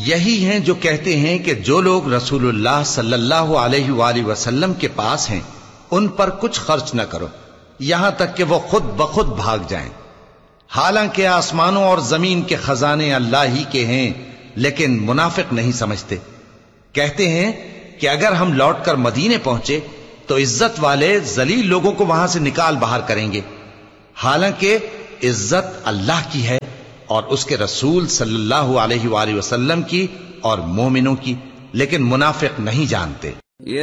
यही हैं जो कहते हैं कि जो लोग रसूलुल्लाह सल्लल्लाहु अलैहि वसल्लम के पास हैं उन पर कुछ खर्च न करो यहां तक कि वो खुद ब खुद भाग जाएं। हालांकि आसमानों और जमीन के खजाने अल्लाह ही के हैं, लेकिन मुनाफिक नहीं समझते। कहते हैं कि अगर हम लौटकर मदीने पहुंचे तो इज्जत वाले जलील लोगों को वहां से निकाल बाहर करेंगे। हालांकि इज्जत अल्लाह की है और उसके रसूल सल्लल्लाहु अलैहि वसल्लम की और मोमिनों की, लेकिन मुनाफिक नहीं जानते।